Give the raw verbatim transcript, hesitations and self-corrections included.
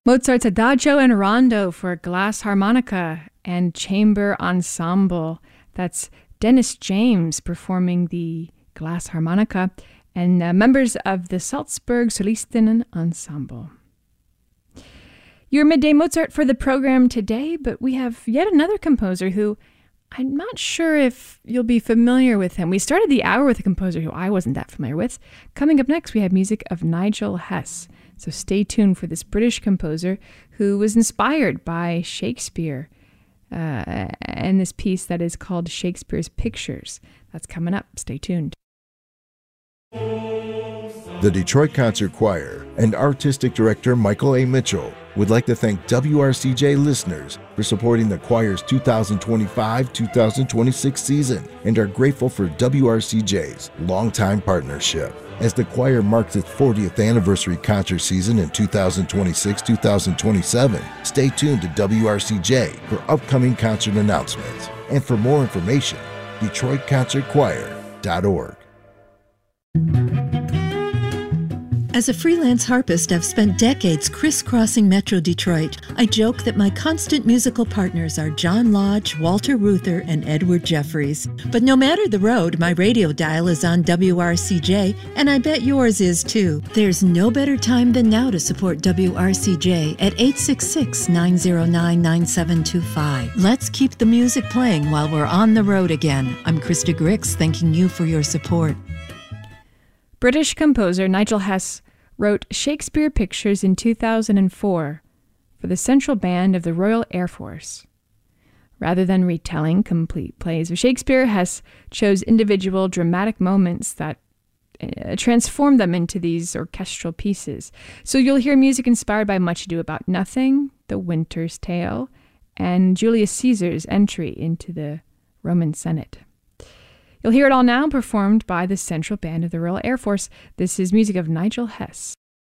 Mozart's Adagio and Rondo for glass harmonica and chamber ensemble. That's Dennis James performing the glass harmonica and uh, members of the Salzburg Solisten Ensemble. Your Midday Mozart for the program today, but we have yet another composer who I'm not sure if you'll be familiar with him. We started the hour with a composer who I wasn't that familiar with. Coming up next, we have music of Nigel Hess. So stay tuned for this British composer who was inspired by Shakespeare uh, and this piece that is called Shakespeare's Pictures. That's coming up. Stay tuned. The Detroit Concert Choir and artistic director Michael A. Mitchell would like to thank W R C J listeners for supporting the choir's two thousand twenty-five two thousand twenty-six season and are grateful for W R C J's longtime partnership. As the choir marks its fortieth anniversary concert season in two thousand twenty-six two thousand twenty-seven, stay tuned to W R C J for upcoming concert announcements. And for more information, detroit concert choir dot org. As a freelance harpist, I've spent decades crisscrossing Metro Detroit. I joke that my constant musical partners are John Lodge, Walter Reuther, and Edward Jeffries. But no matter the road, my radio dial is on W R C J, and I bet yours is too. There's no better time than now to support W R C J at eight six six, nine zero nine, nine seven two five. Let's keep the music playing while we're on the road again. I'm Krista Grix, thanking you for your support. British composer Nigel Hess wrote Shakespeare Pictures in two thousand four for the Central Band of the Royal Air Force. Rather than retelling complete plays of Shakespeare, Hess chose individual dramatic moments that uh, transformed them into these orchestral pieces. So you'll hear music inspired by Much Ado About Nothing, The Winter's Tale, and Julius Caesar's entry into the Roman Senate. You'll hear it all now performed by the Central Band of the Royal Air Force. This is music of Nigel Hess.